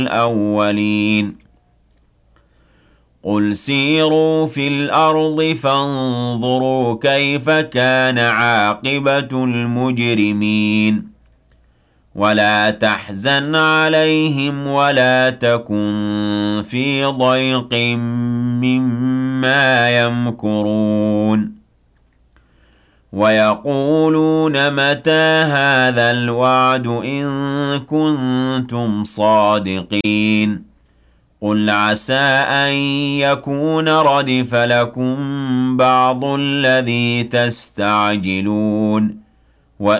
الأولين قل سيروا في الأرض فانظروا كيف كان عاقبة المجرمين ولا تحزن عليهم ولا تكن في ضيق مما يمكرون ويقولون متى هذا الوعد إن كنتم صادقين قل عسى أن يكون ردف لكم بعض الذي تستعجلون